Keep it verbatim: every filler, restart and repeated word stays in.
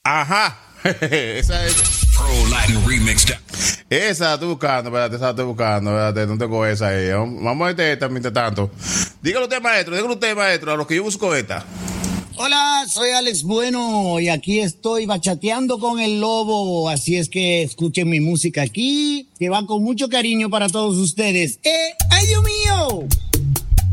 Ajá. Esa es. Pro Latin Remix. Esa la estoy buscando, espérate, esa la estoy buscando, espérate, no tengo esa ahí. Vamos a meter esta mientras tanto. Dígalo usted, maestro, dígalo usted, maestro, a los que yo busco esta. Hola, soy Alex Bueno y aquí estoy bachateando con el lobo, así es que escuchen mi música aquí, que va con mucho cariño para todos ustedes. ¡Eh, ay Dios mío!